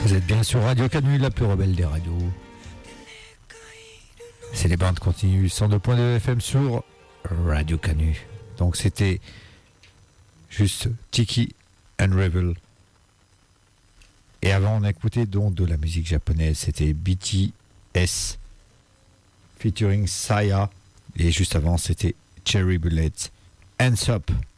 Vous êtes bien sur Radio Canu, la plus rebelle des radios. C'est les bandes continues 102.2 FM sur Radio Canu. Donc c'était juste Tiki and Rebel. Et avant on a écouté donc de la musique japonaise, c'était BTS featuring Saya. Et juste avant c'était Cherry Bullet, Hands Up.